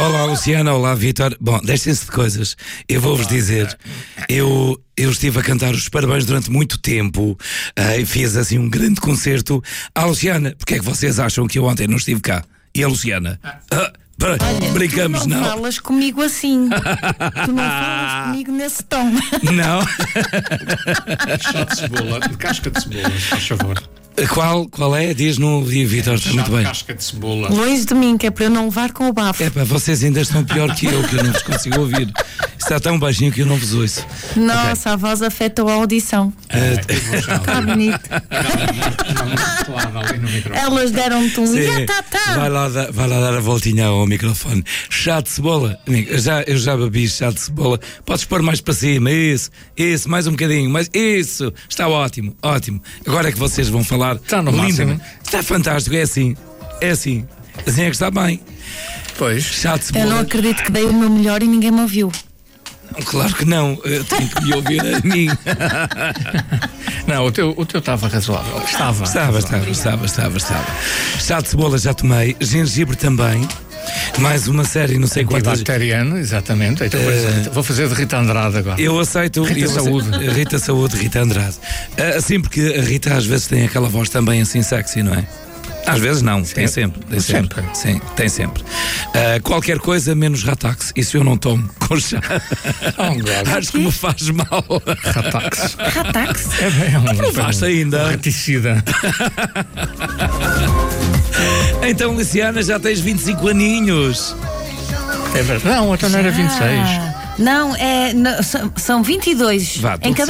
Olá, Luciana, olá, Vítor. Bom, deixem-se de coisas. Eu vou-vos dizer, eu estive a cantar os parabéns durante muito tempo e fiz assim um grande concerto. Luciana, porque é que vocês acham que eu ontem não estive cá? E a Luciana? Olha, brincamos, tu não não? falas comigo assim. Tu não falas comigo nesse tom. Não? Chá de cebola, de casca de cebola, faz favor. Qual é? Diz no dia, Vítor, está muito bem. Casca de cebola. Longe de mim, que é para eu não levar com o bafo. É pá, vocês ainda estão pior que eu não vos consigo ouvir. Está tão baixinho que eu não vos ouço. Nossa, a voz afetou a audição. Está bonito. Elas deram-te um. Vai lá dar a voltinha ao microfone. Chá de cebola. Amigo, eu já bebi chá de cebola. Podes pôr mais para cima. Isso, mais um bocadinho. Isso, está ótimo, ótimo. Agora é que vocês vão falar. Está no máximo. Está fantástico, é assim. Assim é que está bem. Pois. Chá de cebola. Eu não acredito que dei o meu melhor e ninguém me ouviu. Claro que não. Eu tenho que me ouvir a mim. Não, o teu estava razoável. Estava. Chá de cebola já tomei. Gengibre também. Mais uma série, não sei quantas. Antibacteriano, exatamente. Então, vou fazer de Rita Andrade agora. Eu aceito. Rita Saúde, Rita Andrade. Assim, porque a Rita às vezes tem aquela voz também assim sexy, não é? Às vezes não, tem sempre. Sim, tem sempre. Qualquer coisa menos Ratax. Isso eu não tomo com chá. Acho que me faz mal. Ratax. Ratax? É bem, provaste ainda? Reticida. Então, Luciana, já tens 25 aninhos. É verdade. Não, então não era 26. Não, são 22. Vá, em cada